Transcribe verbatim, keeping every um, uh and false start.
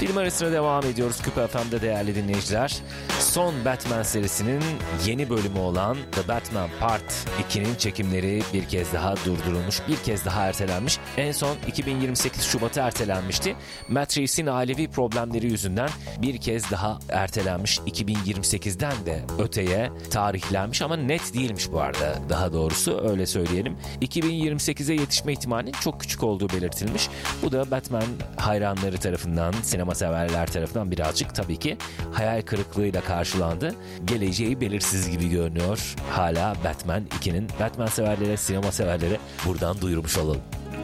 Film arasına devam ediyoruz Küpe F M'de değerli dinleyiciler. Son Batman serisinin yeni bölümü olan The Batman Part ikinin çekimleri bir kez daha durdurulmuş, bir kez daha ertelenmiş. En son iki bin yirmi sekiz Şubat'a ertelenmişti. Matt Reeves'in ailevi problemleri yüzünden bir kez daha ertelenmiş. iki bin yirmi sekizden de öteye tarihlenmiş ama net değilmiş bu arada. Daha doğrusu öyle söyleyelim. iki bin yirmi sekize yetişme ihtimalinin çok küçük olduğu belirtilmiş. Bu da Batman hayranları tarafından, sinema severler tarafından birazcık tabii ki hayal kırıklığıyla karşılandı. Geleceği belirsiz gibi görünüyor. Hala Batman ikinin Batman severlere, sinema severlere buradan duyurmuş olalım.